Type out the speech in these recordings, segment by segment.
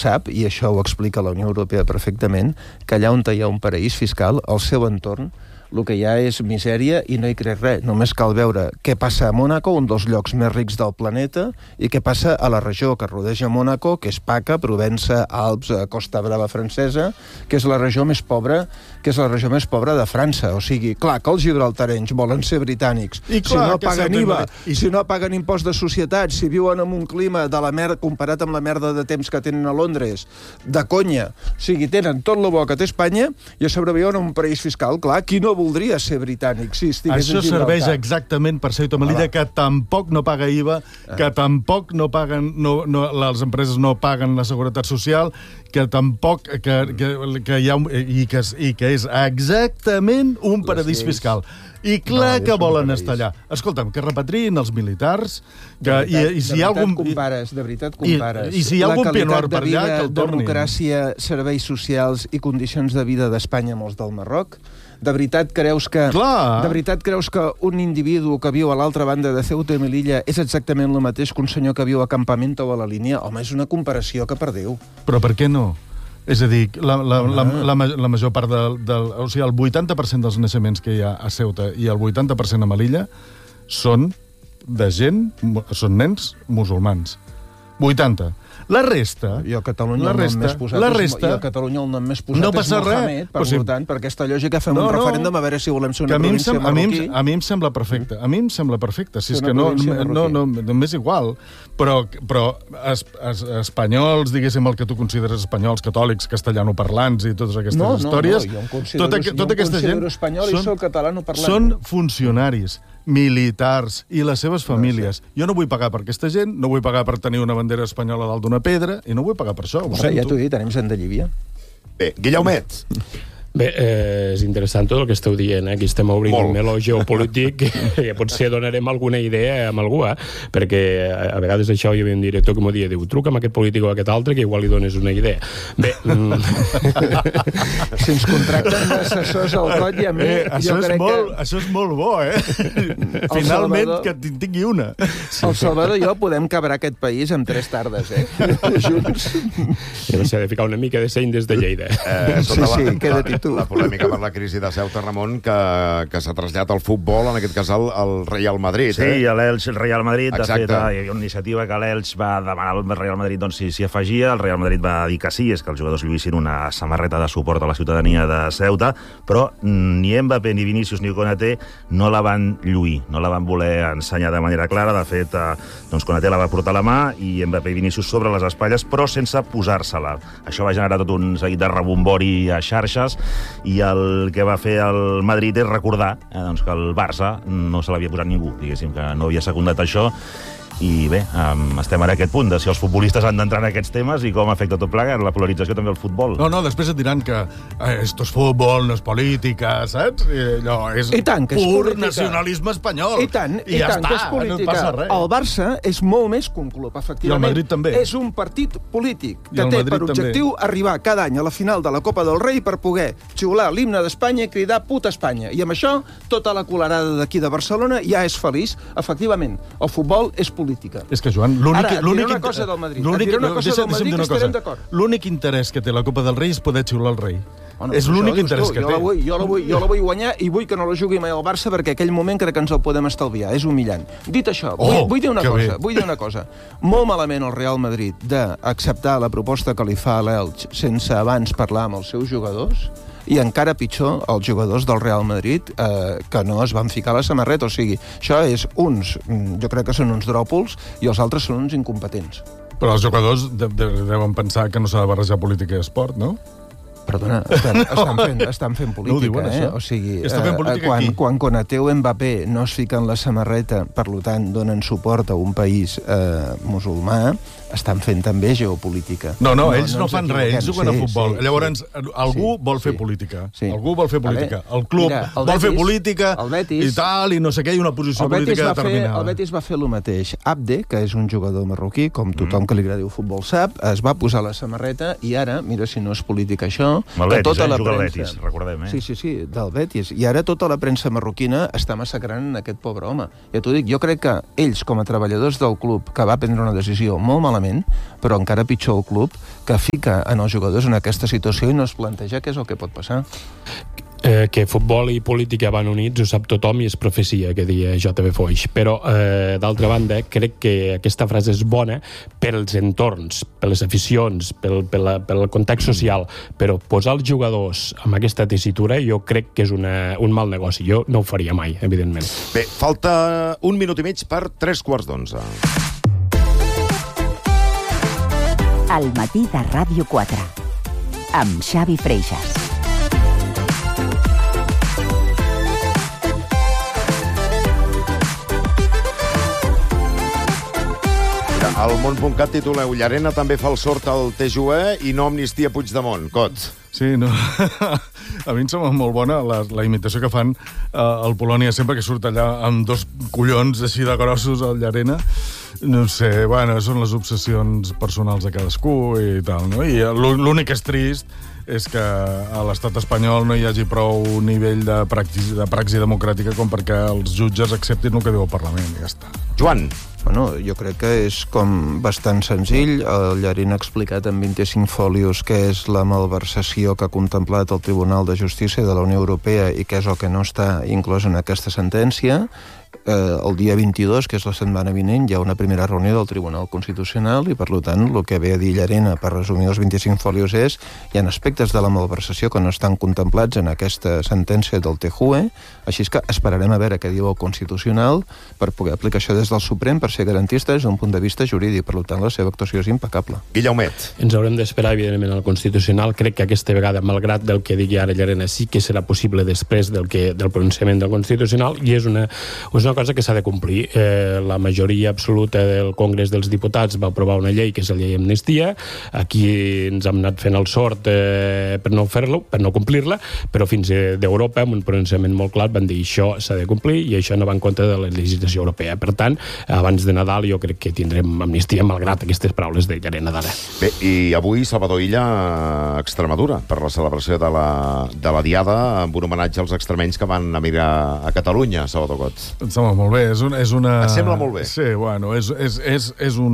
sap, i això ho explica la Unió Europea perfectament, que allà on hi ha un paraís fiscal, al seu entorn, el que hi ha és misèria i no hi creix res. Només cal veure què passa a Mònaco, un dels llocs més rics del planeta, i què passa a la regió que rodeja Mònaco, que és Paca, Provença, Alps, Costa Brava francesa, que és la regió més pobra de França. O sigui, clar, que els gibraltarenys volen ser britànics. I clar, si no paguen IVA, si no paguen impost de societat, si viuen en un clima de la merda, comparat amb la merda de temps que tenen a Londres, de conya, o sigui, tenen tot lo bo que té Espanya i a sobre viuen en un paraís fiscal. Clar, qui no voldria ser britànic si estigués en Gibraltar? Això serveix exactament per Ceuta i Melilla, que tampoc no paga IVA, que tampoc no paguen, les empreses no paguen la seguretat social, que tampoc que hi ha i que és exactament un paradís fiscal. I clar que volen estar allà. Escolta'm, que repatriïn els militars, i si hi ha algun... De veritat compares. I si hi ha algun pianoar per allà, que el tornin. Democràcia, serveis socials i condicions de vida d'Espanya amb els del Marroc? De veritat creus que un individu que viu a l'altra banda de Ceuta i Melilla és exactament el mateix que un senyor que viu a Campamento o a la Línia? Home, és una comparació que per Déu. Però per què no? És a dir, la major part o sigui, el 80% dels naixements que hi ha a Ceuta i el 80% a Melilla són són nens musulmans. 80. La resta... I a Catalunya el nom més posat és Mohamed, per tant, per aquesta lògica fem un referèndum a veure si volem ser una província marroquí. A mi em sembla perfecte. A mi em sembla perfecte. Si és que no m'és igual. Però espanyols, diguéssim, el que tu consideres espanyols, catòlics, castellanoparlants i totes aquestes històries... No, jo em considero espanyol i soc catalanoparlant. Són funcionaris, militars i les seves famílies. Jo no vull pagar per aquesta gent, no vull pagar per tenir una bandera espanyola dalt d'una pedra, i no vull pagar per això. Ja t'ho he dit, anem gent de Llívia. Bé, Guillaumet. Bé, és interessant tot el que esteu dient, Aquí estem obrint un meló geopolític que potser donarem alguna idea amb algú, perquè a vegades això hi havia un director que m'ho dia, diu, truca amb aquest polític o aquest altre que igual li dones una idea. Bé... Si ens contracten d'assessors al coll i a mi... Això és molt bo, Finalment, que en tingui una. El Salvador i jo podem cabrar aquest país amb 3 tardes, Junts. I s'ha de ficar una mica de seny des de Lleida. Sí, queda títol. La polèmica per la crisi de Ceuta, Ramon, que s'ha traslladat al futbol, en aquest cas al Real Madrid. Sí, l'Elx, el Real Madrid, de fet, hi havia una iniciativa que l'Elx va demanar al Real Madrid si s'hi afegia, el Real Madrid va dir que sí, és que els jugadors lluïssin una samarreta de suport a la ciutadania de Ceuta, però ni Mbappé, ni Vinícius, ni Konaté no la van lluir, no la van voler ensenyar de manera clara. De fet, Konaté la va portar a la mà i Mbappé i Vinícius sobre les espatlles, però sense posar-se-la. Això va generar tot un seguit de rebombori a xarxes, i el que va fer el Madrid és recordar que el Barça no se l'havia posat ningú, diguéssim, que no havia secundat això. I bé, estem ara a aquest punt de si els futbolistes han d'entrar en aquests temes i com afecta tot plegat, la polarització també al futbol. No, després et diran que esto és futbol, no és política, saps? Allò és pur nacionalisme espanyol. I tant que és política. El Barça és molt més que un club, efectivament. I el Madrid també. És un partit polític que té per objectiu arribar cada any a la final de la Copa del Rei per poder xiular l'himne d'Espanya i cridar puta Espanya. I amb això, tota la colarada d'aquí de Barcelona ja és feliç. Efectivament, el futbol és polític. És que, Joan, l'únic interès que té la Copa del Rei és poder xiular el rei. És l'únic interès que té. Jo la vull guanyar i vull que no la jugui mai al Barça perquè aquell moment crec que ens el podem estalviar. És humillant. Dit això, vull dir una cosa. Molt malament el Real Madrid d'acceptar la proposta que li fa a l'Elx sense abans parlar amb els seus jugadors, i encara pitjor els jugadors del Real Madrid que no es van ficar a la samarreta. O sigui, això és jo crec que són uns dròpols i els altres són uns incompetents. Però els jugadors deuen pensar que no s'ha de barrejar política i esport, no? Perdona, estan fent política, no ho diuen, això? O sigui, quan Konaté o Mbappé no es fiquen la samarreta, per tant, donen suport a un país musulmà, estan fent també geopolítica. No, ells no fan res, ells juguen a futbol. Llavors, algú vol fer política. Algú vol fer política. El club vol fer política i tal, i no sé què, i una posició política determinada. El Betis va fer el mateix. Abde, que és un jugador marroquí, com tothom que li agradi el futbol sap, es va posar la samarreta i ara, mira si no és política això, no? El Betis, juga al Betis, recordem, Sí, del Betis. I ara tota la premsa marroquina està massacrant aquest pobre home. Ja t'ho dic, jo crec que ells, com a treballadors del club, que va prendre una decisió molt malament, però encara pitjor el club, que fica en els jugadors en aquesta situació i no es planteja què és el que pot passar. Que futbol i política van units ho sap tothom i és profecia, que deia J.B. Foix, però d'altra banda crec que aquesta frase és bona pels entorns, per les aficions, pel context social, però posar els jugadors en aquesta tessitura jo crec que és un mal negoci. Jo no ho faria mai, evidentment. Bé, falta 1 minut i mig per 11:45. Al matí de Ràdio 4 amb Xavi Freixas. Al Món.cat tituleu Llarena també fa el sort al TJUE i no amnistia Puigdemont. Cot. Sí, no. A mi em sembla molt bona la imitació que fan al Polònia sempre que surt allà amb 2 collons així de grossos al Llarena. No sé, bueno, són les obsessions personals de cadascú i tal, no? I l'únic que és trist és que a l'estat espanyol no hi hagi prou nivell de praxi democràtica com perquè els jutges acceptin el que diu el Parlament, i ja està. Joan. Bueno, jo crec que és com bastant senzill. El Llarena ha explicat en 25 fòlios què és la malversació que ha contemplat el Tribunal de Justícia de la Unió Europea i què és el que no està inclòs en aquesta sentència. El dia 22, que és la setmana vinent, hi ha una primera reunió del Tribunal Constitucional i, per tant, el que ve a dir Llarena, per resumir els 25 fòlios, és hi ha aspectes de la malversació que no estan contemplats en aquesta sentència del TJUE, així que esperarem a veure què diu el Constitucional per poder aplicar això des del Suprem per ser garantista des d'un punt de vista jurídic. Per tant, la seva actuació és impecable. Guillaumet. Ens haurem d'esperar, evidentment, al Constitucional. Crec que aquesta vegada, malgrat del que digui ara Llarena, sí que serà possible després del pronunciament del Constitucional, i és una cosa que s'ha de complir. La majoria absoluta del Congrés dels Diputats va aprovar una llei que és la llei d'amnistia. Aquí ens hem anat fent el sort per no fer-lo, per no complir-la, però fins d'Europa, amb un pronunciament molt clar, van dir això s'ha de complir i això no va en compte de la legislació europea. Per tant, abans de Nadal jo crec que tindrem amnistia malgrat aquestes paraules de Llarena d'ara. Bé, i avui Salvador Illa a Extremadura per la celebració de la Diada amb un homenatge als extremenys que van emigrar a Catalunya, Salvador Cot. Em sembla molt bé, és una... Et sembla molt bé? Sí, bueno, és un...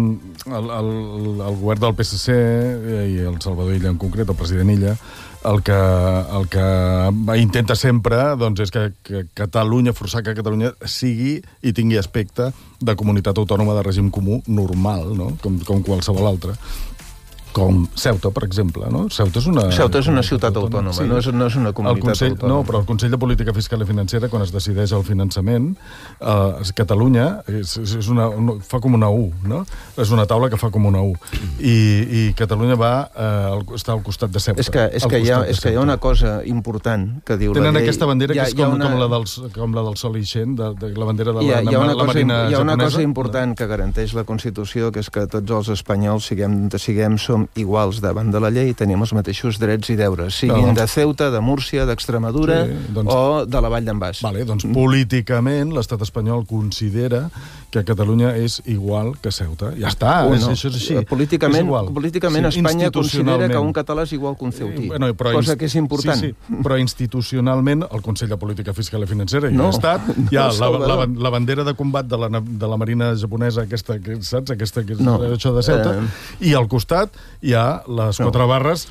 El govern del PSC i el Salvador Illa en concret, el president Illa, el que intenta sempre doncs, és que Catalunya, forçar que Catalunya sigui i tingui aspecte de comunitat autònoma de règim comú normal, no? Com qualsevol altra. Com Ceuta, per exemple, no? Ceuta és una ciutat autònoma, sí. no és una comunitat autònoma. No, però el Consell de Política Fiscal i Financera, quan es decideix el finançament, Catalunya fa com una U, no? És una taula que fa com una U. I Catalunya està al costat de Ceuta. És que hi ha una cosa important que diu la llei... Tenen aquesta bandera que és com la del Sol Ixent, la bandera de la Marina japonesa. Hi ha una cosa important que garanteix la Constitució, que és que tots els espanyols som iguals davant de la llei i tenim els mateixos drets i deures, siguin de Ceuta, de Múrcia, d'Extremadura o de la Vall d'en Bas. Doncs políticament l'estat espanyol considera que Catalunya és igual que Ceuta. Ja està, això és així. Políticament Espanya considera que un català és igual que un ceutí, cosa que és important. Sí, però institucionalment el Consell de Política Fiscal i Financera i l'Estat hi ha la bandera de combat de la Marina japonesa, aquesta, saps? Aquesta que és això de Ceuta, i al costat hi ha les 4 barres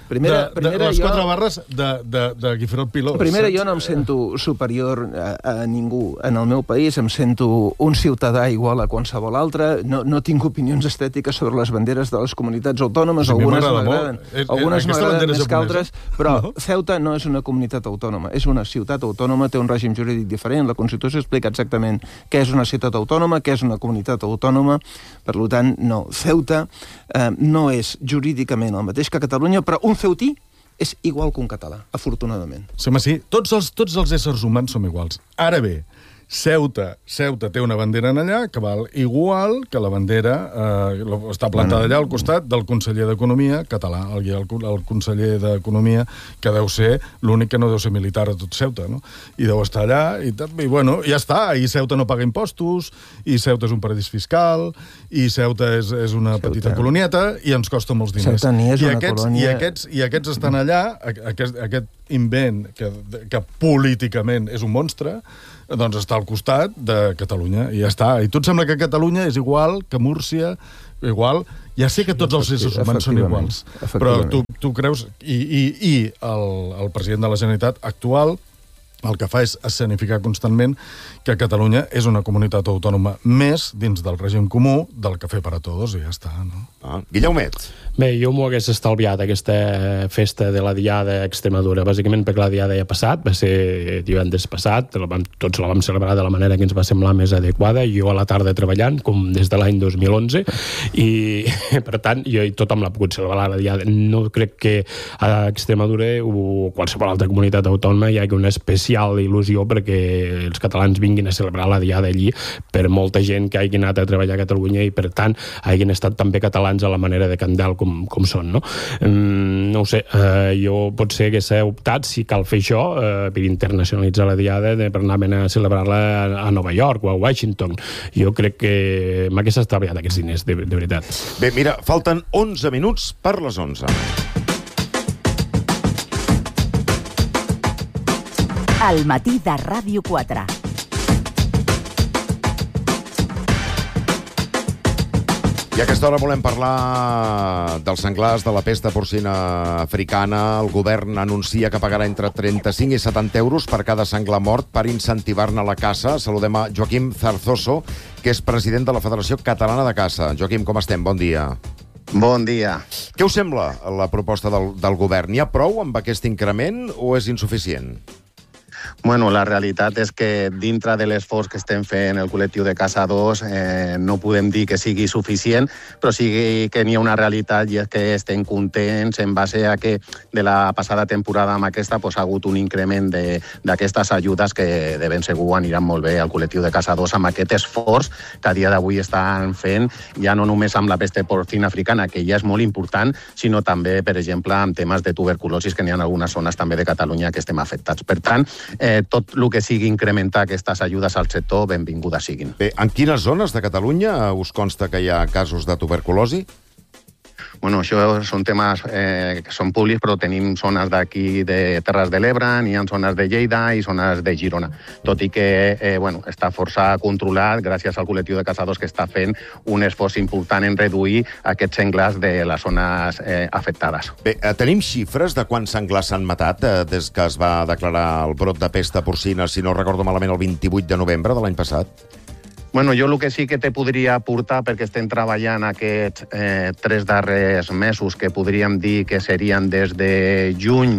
de Guifré Piló. Primera, jo no em sento superior a ningú. En el meu país em sento un ciutadà igual a qualsevol altre. No tinc opinions estètiques sobre les banderes de les comunitats autònomes. Algunes m'agraden més que altres, però Ceuta no és una comunitat autònoma. És una ciutat autònoma, té un règim jurídic diferent. La Constitució explica exactament què és una ciutat autònoma, què és una comunitat autònoma. Per tant, no. Ceuta no és jurídicament el mateix que Catalunya, però un ceutí és igual que un català, afortunadament. Sí, tots els éssers humans som iguals. Ara bé, Ceuta té una bandera allà que val igual que la bandera està plantada allà al costat del conseller d'Economia català, el conseller d'Economia, que deu ser l'únic que no deu ser militar a tot Ceuta, no? I deu estar allà, i bueno, ja està, i Ceuta no paga impostos, i Ceuta és un paradís fiscal, i Ceuta és una petita colonieta, i ens costa molts diners. Ceuta ni és una colònia... I aquests estan allà, aquest invent que políticament és un monstre, doncs està al costat de Catalunya, i ja està. I tu et sembla que Catalunya és igual que Múrcia, igual... Ja sé que tots els éssers humans són iguals, però tu creus... I el president de la Generalitat actual el que fa és escenificar constantment que Catalunya és una comunitat autònoma més dins del règim comú del cafè per a tots, i ja està, no? Guillaumet. Bé, jo m'ho hagués estalviat, aquesta festa de la Diada a Extremadura, bàsicament perquè la Diada ja ha passat, va ser divendres passat, tots la vam celebrar de la manera que ens va semblar més adequada, jo a la tarda treballant, com des de l'any 2011, i per tant, jo tothom l'ha pogut celebrar la Diada. No crec que a Extremadura o qualsevol altra comunitat autònoma hi hagi una especial il·lusió perquè els catalans vinguin a celebrar la Diada allí, per molta gent que hagi anat a treballar a Catalunya i per tant hagin estat també catalans a la manera de Candel com són, no? No ho sé, jo potser hagués optat, si cal fer això, per internacionalitzar la Diada, per anar a celebrar-la a Nova York o a Washington. Jo crec que m'hagués estalviat aquests diners, de veritat. Bé, mira, falten 11 minuts per les 11. Al matí de Ràdio 4. I a aquesta hora volem parlar dels senglars, de la pesta porcina africana. El govern anuncia que pagarà entre 35 i 70 euros per cada senglar mort per incentivar-ne la caça. Saludem a Joaquim Zarzoso, que és president de la Federació Catalana de Caça. Joaquim, com estem? Bon dia. Bon dia. Què us sembla la proposta del govern? N'hi ha prou amb aquest increment o és insuficient? Bueno, la realitat és que dintre de l'esforç que estem fent el col·lectiu de caçadors no podem dir que sigui suficient, però sí que n'hi ha una realitat i és que estem contents en base a que de la passada temporada amb aquesta ha hagut un increment d'aquestes ajudes que de ben segur aniran molt bé al col·lectiu de caçadors amb aquest esforç que a dia d'avui estan fent, ja no només amb la pesta porcina africana, que ja és molt important, sinó també, per exemple, amb temes de tuberculosis, que n'hi ha algunes zones també de Catalunya que estem afectats. Per tant, tot el que sigui incrementar aquestes ajudes al sector, benvingudes siguin. Bé, en quines zones de Catalunya us consta que hi ha casos de tuberculosi? Bueno, això són temes que són públics, però tenim zones d'aquí de Terres de l'Ebre, n'hi ha zones de Lleida i zones de Girona. Tot i que està força controlat gràcies al col·lectiu de caçadors que està fent un esforç important en reduir aquests senglars de les zones afectades. Bé, tenim xifres de quants senglars s'han matat des que es va declarar el brot de pesta porcina, si no recordo malament, el 28 de novembre de l'any passat? Bueno, jo el que sí que te podria aportar, perquè estem treballant aquests 3 darrers mesos, que podríem dir que serien des de juny,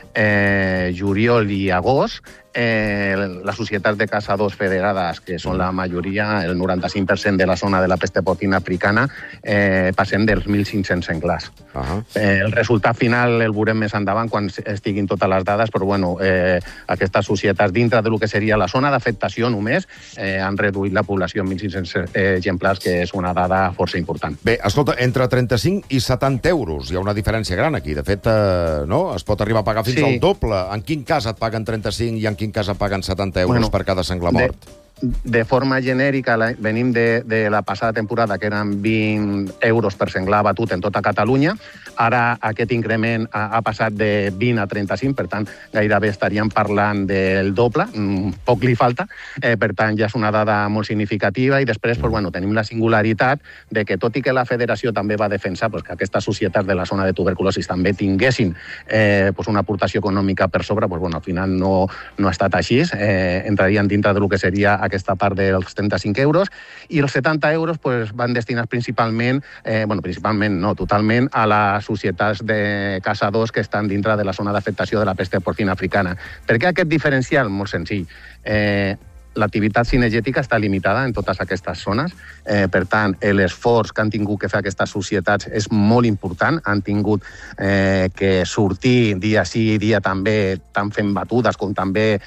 juliol i agost, les societats de caçadors federades, que són la majoria, el 95% de la zona de la pesta porcina africana, passem dels 1.500 senglars. El resultat final el veurem més endavant quan estiguin totes les dades, però bueno, aquestes societats dintre del que seria la zona d'afectació només han reduït la població en 1.500 exemplars, que és una dada força important. Bé, escolta, entre 35 i 70 euros hi ha una diferència gran aquí. De fet, no? Es pot arribar a pagar fins al doble. En quin cas et paguen 35 i en quin cas et paguen 70 euros per cada senglar mort? De forma genèrica, venim de la passada temporada, que eren 20 euros per senglar abatut en tota Catalunya. Ara aquest increment ha passat de 20 a 35, per tant, gairebé estaríem parlant del doble, poc li falta, per tant, ja és una dada molt significativa, i després tenim la singularitat de que, tot i que la federació també va defensar que aquestes societats de la zona de tuberculosis també tinguessin una aportació econòmica per sobre, al final no ha estat així, entrarien dintre del que seria aquesta part dels 35 euros, i els 70 euros van destinats principalment, totalment, a les societats de caçadors que estan dintre de la zona d'afectació de la pesta porcina africana. Per què aquest diferencial? Molt senzill. l'activitat cinegètica està limitada en totes aquestes zones. Per tant, l'esforç que han tingut que fer aquestes societats és molt important. Han tingut que sortir dia sí i dia també, tant fent batudes com també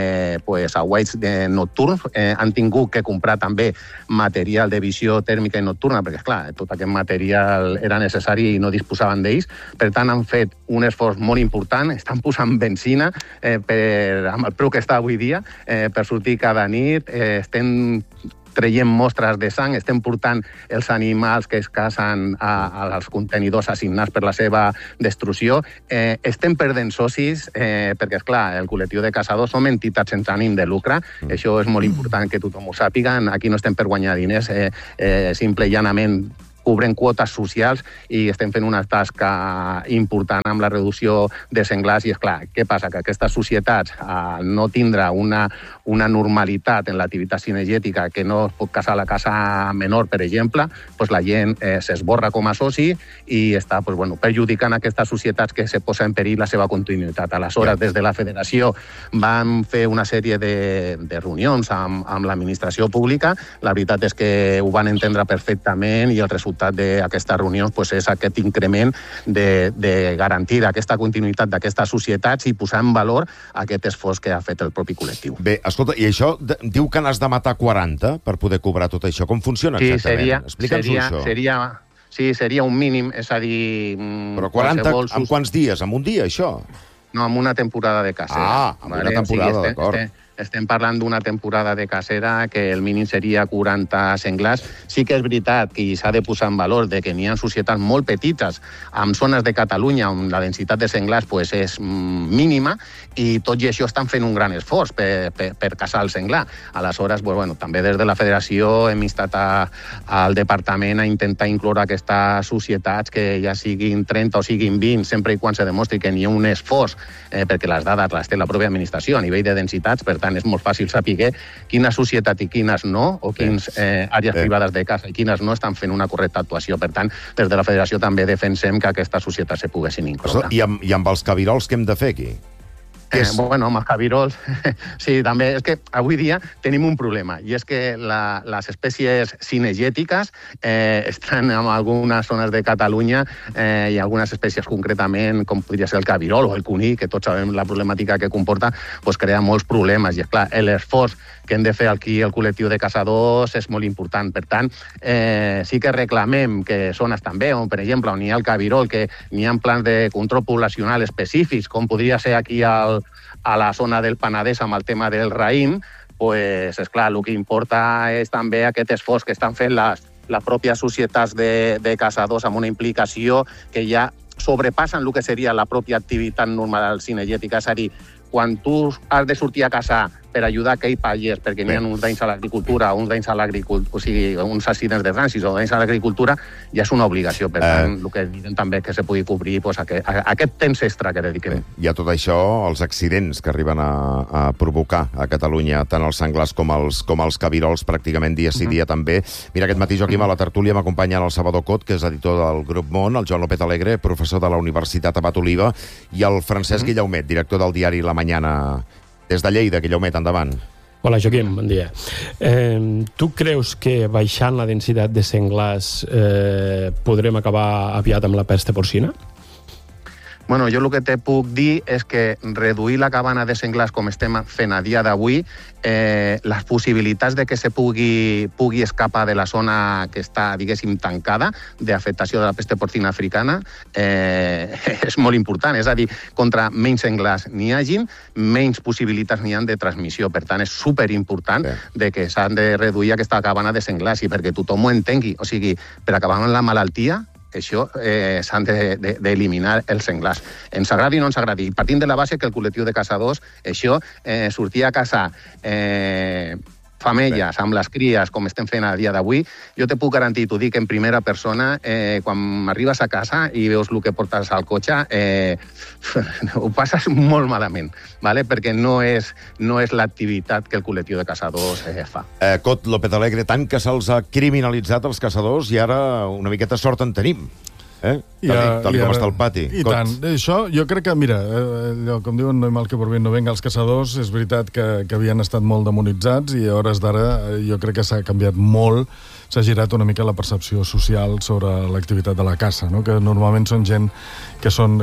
aguaits nocturns. Han tingut que comprar també material de visió tèrmica i nocturna, perquè, esclar, tot aquest material era necessari i no disposaven d'ells. Per tant, han fet un esforç molt important. Estan posant benzina amb el preu que està avui dia per sortir cada nit. Estem traient mostres de sang, estem portant els animals que es casen als contenidors assignats per la seva destrucció. Estem perdent socis perquè, esclar, el col·lectiu de caçadors som entitats sense ànim de lucre. Això és molt important que tothom ho sàpiga. Aquí no estem per guanyar diners, simple i llanament cobrem quotes socials i estem fent una tasca important amb la reducció de senglars. I, esclar, què passa? Que aquestes societats, al no tindre una normalitat en l'activitat cinegètica, que no es pot caçar la caça menor, per exemple, la gent s'esborra com a soci i està perjudicant aquestes societats que se posa en perill la seva continuïtat. Aleshores, des de la federació vam fer una sèrie de reunions amb l'administració pública. La veritat és que ho van entendre perfectament i el resultat d'aquestes reunions és aquest increment de garantir aquesta continuïtat d'aquestes societats i posar en valor aquest esforç que ha fet el propi col·lectiu. Bé, escolta, i això diu que n'has de matar 40 per poder cobrar tot això. Com funciona exactament? Explica'ns-ho, això. Sí, seria un mínim, és a dir... Però 40 en quants dies? En un dia, això? No, en una temporada de cacera. Ah, en una temporada, d'acord. Estem parlant d'una temporada de cacera que el mínim seria 40 senglars. Sí que és veritat que s'ha de posar en valor de que n'hi ha societats molt petites en zones de Catalunya on la densitat de senglars és mínima i tot i això estan fent un gran esforç per caçar el senglar. Aleshores, també des de la federació hem instat al departament a intentar incloure aquestes societats que ja siguin 30 o siguin 20, sempre i quan se demostri que n'hi ha un esforç, perquè les dades les té la pròpia administració a nivell de densitats. Per tant, és molt fàcil saber quina societat i quines no, o quines àrees privades de caça i quines no estan fent una correcta actuació. Per tant, des de la federació també defensem que aquestes societats se poguessin incloure. I amb els cabirols què hem de fer aquí? Amb els cabirols, sí, també és que avui dia tenim un problema, i és que les espècies cinegètiques estan en algunes zones de Catalunya i algunes espècies concretament, com podria ser el cabirol o el cuní, que tots sabem la problemàtica que comporta, crea molts problemes. I, esclar, l'esforç que hem de fer aquí el col·lectiu de caçadors és molt important. Per tant, sí que reclamem que zones també, on, per exemple, on hi ha el cabirol, que n'hi ha plans de control poblacional específics, com podria ser aquí a la zona del Penedès amb el tema del raïm, esclar, el que importa és també aquest esforç que estan fent les pròpies societats de caçadors amb una implicació que ja sobrepassen el que seria la pròpia activitat normal cinegètica. És a dir, quan tu has de sortir a caçar per ajudar aquell pagès, perquè n'hi ha uns danys a l'agricultura, uns danys a l'agricultura, o sigui, uns accidents de trànsit o danys a l'agricultura, ja és una obligació. Per tant, el que diem també que se pugui cobrir aquest temps extra que dediquem. I a tot això, els accidents que arriben a provocar a Catalunya, tant els senglars com els cabirols, pràcticament dia sí dia també. Mira, aquest matí, Joaquim, a la tertúlia m'acompanya el Salvador Cot, que és editor del Grup Món, el Joan López Alegre, professor de la Universitat Abat Oliva, i el Francesc Guillaumet, director del diari La Mañana. Des de Lleida, Guillaumet, endavant. Hola, Joaquim, bon dia. Tu creus que baixant la densitat de senglars podrem acabar aviat amb la pesta porcina? Bueno, jo el que te puc dir és que reduir la cabana de senglars com estem fent a dia d'avui, les possibilitats de que se pugui escapar de la zona que està, diguéssim, tancada d'afectació de la pesta porcina africana és molt important. És a dir, contra menys senglars n'hi hagin, menys possibilitats n'hi ha de transmissió. Per tant, és superimportant de que s'han de reduir aquesta cabana de senglars i perquè tothom ho entengui. O sigui, per acabar amb la malaltia, això s'han d'eliminar els senglars. Ens agradi o no ens agradi. Partint de la base que el col·lectiu de caçadors, això, sortir a caçar femelles amb les cries, com estem fent a dia d'avui, jo te puc garantir, t'ho dic en primera persona, quan arribes a casa i veus el que portes al cotxe, ho passes molt malament, ¿vale? Perquè no és l'activitat que el col·lectiu de caçadors fa. Cot, López Alegre, tant que se'ls ha criminalitzat els caçadors i ara una miqueta sort en tenim. Tal com està el pati. I tant. Això, jo crec que, mira, com diuen, no hi mal que por bien no venga, els caçadors, és veritat que havien estat molt demonitzats i a hores d'ara jo crec que s'ha canviat molt, s'ha girat una mica la percepció social sobre l'activitat de la caça, no? Que normalment són gent que són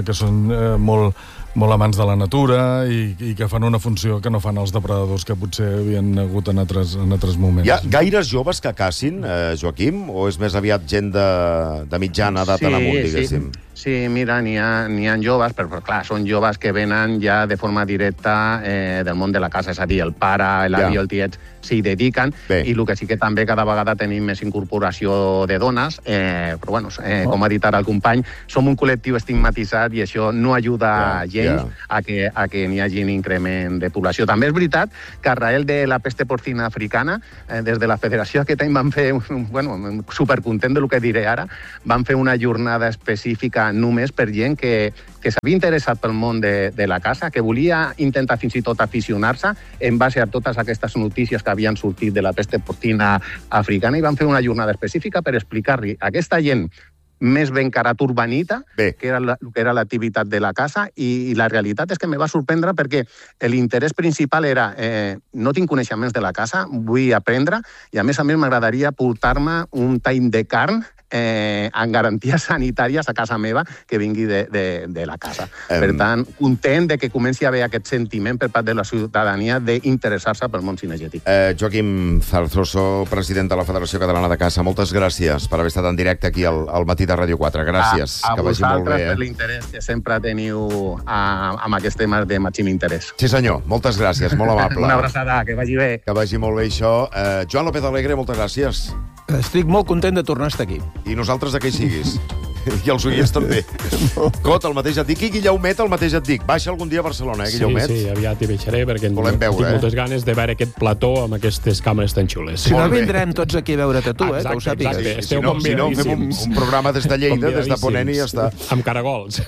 molt amants de la natura i que fan una funció que no fan els depredadors que potser havien hagut en altres moments. Hi ha gaires joves que cacin, Joaquim, o és més aviat gent de mitjana edat en amunt, diguéssim? Sí, mira, n'hi ha joves, però clar, són joves que venen ja de forma directa del món de la casa, és a dir, el pare, l'avi o el tiet s'hi dediquen, i el que sí que també cada vegada tenim més incorporació de dones, però bueno, com ha dit ara el company, som un col·lectiu estigmatitzat i això no ajuda gens a que n'hi hagi un increment de població. També és veritat que arrel de la peste porcina africana, des de la federació aquest any van fer, supercontent del que diré ara, van fer una jornada específica només per gent que s'havia interessat pel món de la caça, que volia intentar fins i tot aficionar-se en base a totes aquestes notícies que havien sortit de la peste porcina africana, i van fer una jornada específica per explicar-li a aquesta gent més ben carat urbanita, que era l'activitat de la caça, i la realitat és que me va sorprendre perquè l'interès principal era no tinc coneixements de la caça, vull aprendre, i a més m'agradaria portar-me un tall de carn amb garanties sanitàries a casa meva que vingui de la casa. Per tant, content de que comenci a haver aquest sentiment per part de la ciutadania d'interessar-se pel món cinegètic. Joaquim Zarzoso, president de la Federació Catalana de Caça, moltes gràcies per haver estat en directe aquí al Matí de Ràdio 4. Gràcies. A vosaltres per l'interès que sempre teniu amb aquests temes de màxim interès. Sí, senyor. Moltes gràcies. Molt amable. Una abraçada. Que vagi bé. Que vagi molt bé això. Joan López Alegre, moltes gràcies. Estic molt content de tornar a estar aquí. I nosaltres de què hi siguis. I els oients també. Cot, el mateix et dic. I Guillaumet, el mateix et dic. Baixa algun dia a Barcelona, Guillaumet? Sí, aviat hi baixaré, perquè volem veure, tinc moltes ganes de veure aquest plató amb aquestes càmeres tan xules. Si no, vindrem tots aquí a veure't a tu, que ho sàpigues. Exacte. Si no, fem un programa des de Lleida, des de Ponent, i ja està. Amb caragols.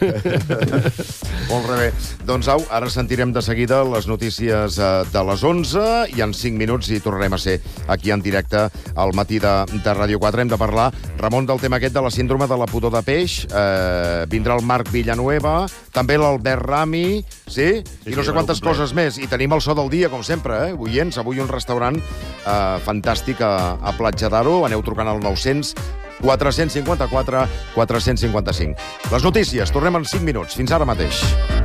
Molt bé. Doncs au, ara sentirem de seguida les notícies de les 11 i en 5 minuts hi tornarem a ser aquí en directe al Matí de Ràdio 4. Hem de parlar, Ramon, del tema aquest de la síndrome de la pudor de peix. Vindrà el Marc Villanueva, també l'Albert Rami, sí? I no sé quantes coses més. I tenim el so del dia, com sempre, oients. Avui un restaurant fantàstic a Platja d'Aro. Aneu trucant al 900 454 455. Les notícies, tornem en 5 minuts. Fins ara mateix.